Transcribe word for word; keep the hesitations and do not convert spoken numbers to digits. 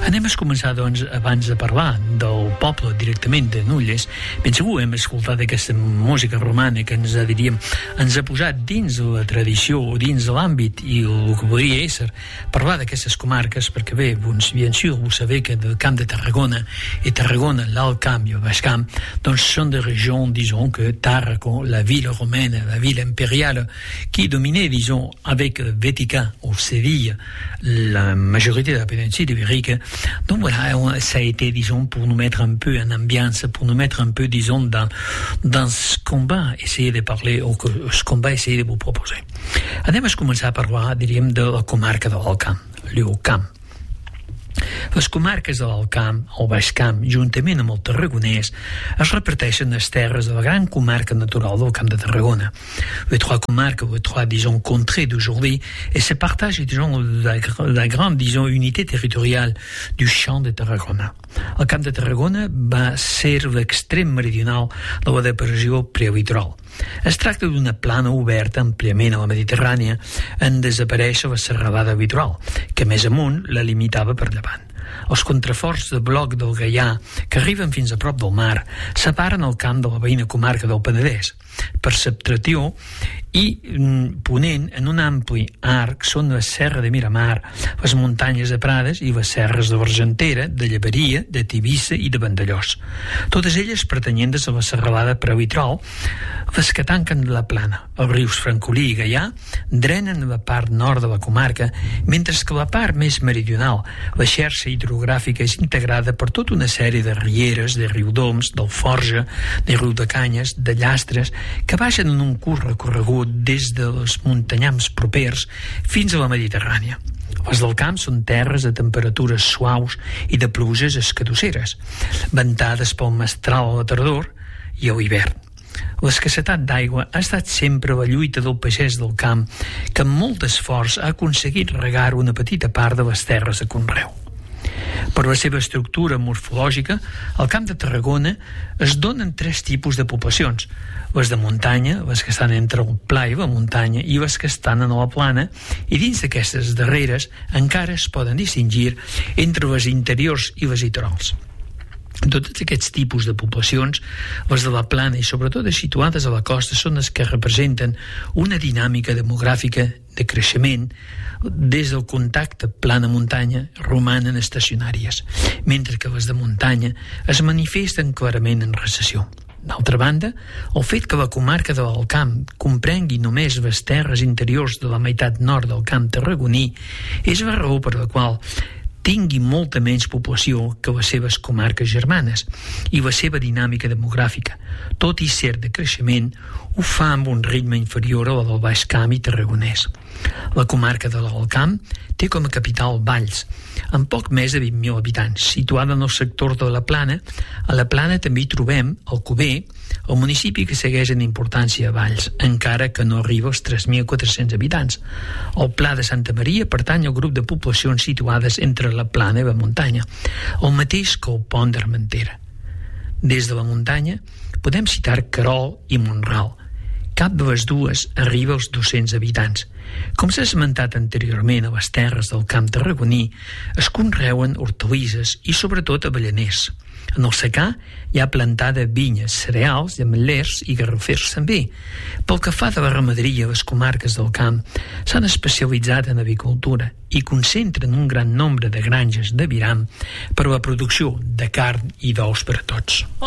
Anem a començar, doncs, abans de parlar del poble directament de Nulles. Ben segur hem escoltat aquesta música romana que ens ha, diríem, ens ha posat dins la tradició o dins l'àmbit i el que podria ésser parlar d'aquestes comarques, perquè bé, doncs, bien sûr, vous savez que del Camp de Tarragona et Tarragona, l'Alt Camp i el Baix Camp, doncs són des régions, disons, que Tarraco, la ville romaine, la ville impériale, qui dominait, disons, avec Vatican ou Séville, la majorité de la péninsule ibérique. Donc voilà, ça a été, disons, pour nous mettre un peu en ambiance, pour nous mettre un peu, disons, dans, dans ce qu'on va essayer de parler ou que, ce qu'on va essayer de vous proposer. Anem a començar a parlar, diríem, de la comarca de l'Alt Camp, l'Alt Camp. Les comarques de l'Alt Camp, el Baix Camp, juntament amb el Tarragonès, es reparteixen les terres de la gran comarca natural del Camp de Tarragona. Les trois comarques, les trois, disons, contrées d'aujourd'hui, et se partagent, disons, la, la grande, disons, unité territoriale du champ de Tarragona. El Camp de Tarragona va ser l'extrem meridional de la depressió prelitoral. Es tracta d'una plana oberta àmpliament a la Mediterrània en desaparèixer la serralada litoral, que més amunt la limitava per llevant. Els contraforts de bloc del Gaià, que arriben fins a prop del mar, separen el camp de la veïna comarca del Penedès. Per septració i mm, ponent en un ampli arc són la serra de Miramar, les muntanyes de Prades i les serres de l'Argentera, de Lleberia, de Tivissa i de Vandellós. Totes elles pertanyents a la serralada prelitoral, les que tanquen la plana. Els rius Francolí i Gaià drenen la part nord de la comarca, mentre que la part més meridional, la xarxa hidrogràfica, és integrada per tota una sèrie de rieres, de riudoms, d'Alforja, de Riudecanyes, de Llastres, que baixen en un curt recorregut des dels muntanyams propers fins a la Mediterrània. Les del camp són terres de temperatures suaus i de pluges escadusseres, ventades pel mestral a la tardor i a l'hivern. L'escassetat d'aigua ha estat sempre la lluita del pagès del camp, que amb molt esforç ha aconseguit regar una petita part de les terres de conreu. Per la seva estructura morfològica, al Camp de Tarragona es donen tres tipus de poblacions: les de muntanya, les que estan entre el pla i la muntanya, i les que estan en la plana, i dins d'aquestes darreres encara es poden distingir entre les interiors i les litorals. Tots aquests tipus de poblacions, les de la plana i sobretot les situades a la costa, són les que representen una dinàmica demogràfica de creixement. Des del contacte plana-muntanya romanen estacionàries, mentre que les de muntanya es manifesten clarament en recessió. D'altra banda, el fet que la comarca de l'Alt Camp comprengui només les terres interiors de la meitat nord del Camp tarragoní és la raó per la qual tingui molta menys població que les seves comarques germanes, i la seva dinàmica demogràfica, tot i ser de creixement, ho fa amb un ritme inferior a la del Baix Camp i Tarragonès. La comarca de l'Alt Camp té com a capital Valls, amb poc més de vint mil habitants, situada en el sector de la Plana. A la Plana també hi trobem Alcover, el municipi que segueix en importància a Valls, encara que no arriba als tres mil quatre-cents habitants. El Pla de Santa Maria pertany al grup de poblacions situades entre la Plana i la muntanya, el mateix que el Pont d'Armentera. Des de la muntanya podem citar Querol i Mont-ral. Cap de les dues arriba als dos-cents habitants. Com s'ha esmentat anteriorment, a les terres del Camp tarragoní es conreuen hortalisses i sobretot avellaners. En el secà hi ha plantada vinyes, cereals, ametllers i garrofers també. Pel que fa de la ramaderia, les comarques del camp s'han especialitzat en avicultura i concentren un gran nombre de granges de viram per a la producció de carn i d'ous per a tots.